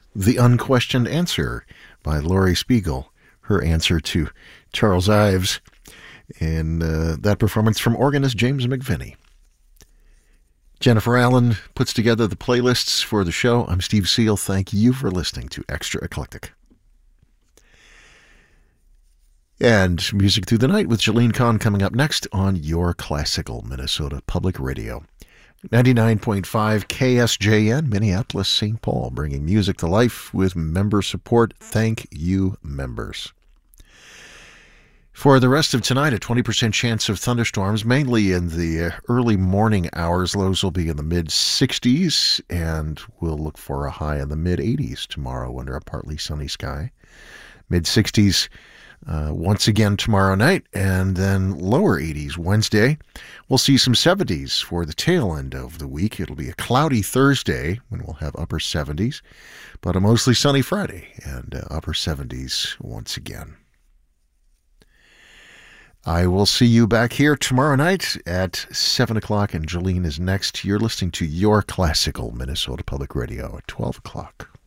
The Unquestioned Answer by Laurie Spiegel, her answer to Charles Ives, and that performance from organist James McVinney. Jennifer Allen puts together the playlists for the show. I'm Steve Seal. Thank you for listening to Extra Eclectic. And Music Through the Night with Jolene Kahn coming up next on Your Classical Minnesota Public Radio. 99.5 KSJN, Minneapolis, St. Paul, bringing music to life with member support. Thank you, members. For the rest of tonight, a 20% chance of thunderstorms, mainly in the early morning hours. Lows will be in the mid-60s, and we'll look for a high in the mid-80s tomorrow under a partly sunny sky. Mid-60s once again tomorrow night, and then lower 80s Wednesday. We'll see some 70s for the tail end of the week. It'll be a cloudy Thursday when we'll have upper 70s, but a mostly sunny Friday and upper 70s once again. I will see you back here tomorrow night at 7 o'clock, and Jolene is next. You're listening to Your Classical Minnesota Public Radio at 12 o'clock.